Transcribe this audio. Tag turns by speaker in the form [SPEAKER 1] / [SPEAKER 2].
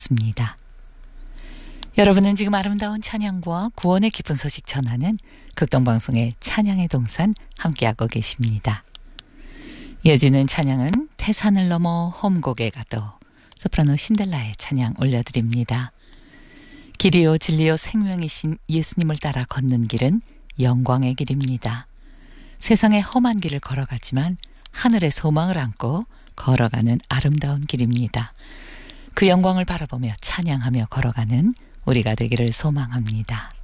[SPEAKER 1] 습니다. 여러분은 지금 아름다운 찬양과 구원의 깊은 소식 전하는 극동방송의 찬양의 동산 함께하고 계십니다. 이어지는 찬양은 태산을 넘어 험곡에 가도 소프라노 신델라의 찬양 올려드립니다. 길이요 진리요 생명이신 예수님을 따라 걷는 길은 영광의 길입니다. 세상의 험한 길을 걸어가지만 하늘의 소망을 안고 걸어가는 아름다운 길입니다. 그 영광을 바라보며 찬양하며 걸어가는 우리가 되기를 소망합니다.